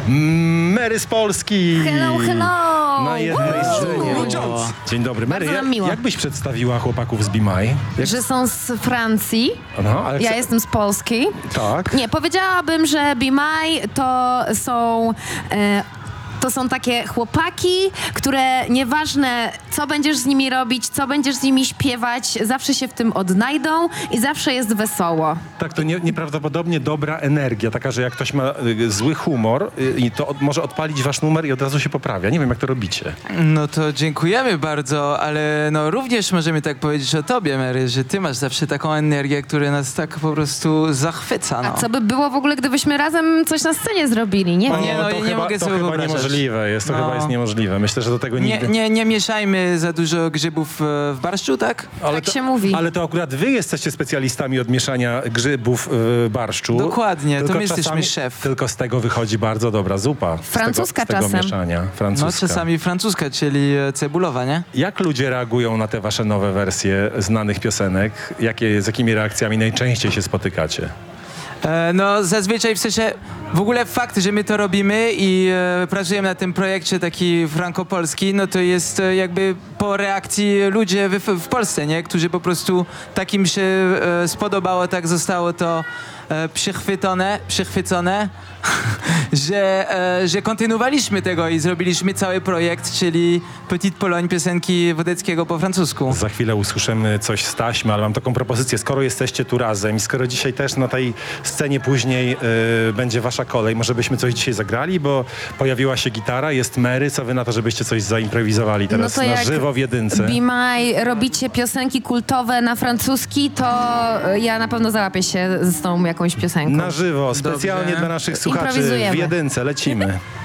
Mary z Polski. Hello, hello! Na jednej scenie. Dzień dobry. Mary, Bardzo nam miło. jak byś przedstawiła chłopaków z Be My? Że są z Francji, No, ale ja jestem z Polski. Tak. Nie, powiedziałabym, że Be My to są... To są takie chłopaki, które nieważne co będziesz z nimi robić, co będziesz z nimi śpiewać, zawsze się w tym odnajdą i zawsze jest wesoło. Tak, to nieprawdopodobnie dobra energia, taka, że jak ktoś ma zły humor, i to może odpalić wasz numer i od razu się poprawia. Nie wiem, jak to robicie. No to dziękujemy bardzo, ale no również możemy tak powiedzieć o tobie, Mary, że ty masz zawsze taką energię, która nas tak po prostu zachwyca. No. A co by było w ogóle, gdybyśmy razem coś na scenie zrobili, nie? Nie, no to i nie mogę to sobie chyba wyobrażać. niemożliwe jest. To No. chyba jest niemożliwe. Myślę, że do tego nigdy... Nie mieszajmy za dużo grzybów w barszczu, tak? Ale Tak się mówi. Ale to akurat wy jesteście specjalistami od mieszania grzybów w barszczu. Dokładnie, to Tylko my jesteśmy czasami- szef. Tylko z tego wychodzi bardzo dobra zupa. Francuska z tego czasem. mieszania. No Francuska. czasami francuska, czyli cebulowa, nie? Jak ludzie reagują na te wasze nowe wersje znanych piosenek? Z jakimi reakcjami najczęściej się spotykacie? No zazwyczaj w sensie w ogóle fakt, że my to robimy i pracujemy na tym projekcie taki frankopolski, no to jest jakby po reakcji ludzie w Polsce, nie? Którzy po prostu tak im się spodobało, tak zostało to przychwycone, że kontynuowaliśmy tego i zrobiliśmy cały projekt, czyli Petite Pologne, piosenki Wodeckiego po francusku. Za chwilę usłyszymy coś z taśmy, ale mam taką propozycję. Skoro jesteście tu razem i skoro dzisiaj też na tej scenie później będzie wasza kolej, może byśmy coś dzisiaj zagrali, bo pojawiła się gitara, jest Mary. Co wy na to, żebyście coś zaimprowizowali teraz to na jak żywo w jedynce? Be My robicie piosenki kultowe na francuski, to ja na pewno załapię się z tą jakąś piosenką. Na żywo, specjalnie Dobrze. dla naszych słuchaczy w Improwizujemy. jedynce. Lecimy.